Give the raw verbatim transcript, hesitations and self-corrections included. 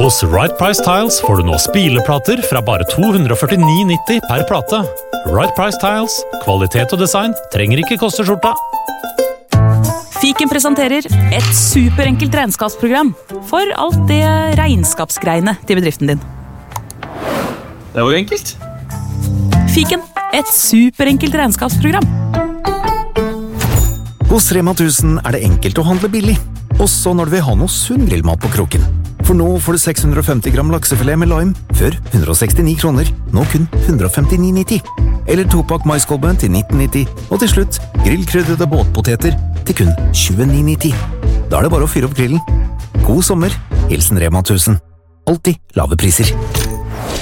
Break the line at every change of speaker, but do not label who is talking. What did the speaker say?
Hos Right Price Tiles får du nå spileplater fra bare to hundre førtini nitti per plate. Right Price Tiles, kvalitet og design trenger ikke koste skjorta.
Fiken presenterer et superenkelt regnskapsprogram for alt det regnskapsgreiene til bedriften din.
Det var jo enkelt.
Fiken, et superenkelt regnskapsprogram.
Hos Rema tusen er det enkelt å handle billig, også når du vil ha noe sunn grillmat på kroken. For nå får du seks hundre femti gram laksefilet med lime, før hundre og sekstini kroner, nå kun hundre og femtini nitti. Eller topakk maiskolben til nitten nitti, og til slutt grillkrydrede båtpoteter til kun tjueni nitti. Da er det bare å fyre opp grillen. God sommer, hilsen Rema tusen. Alltid lave priser.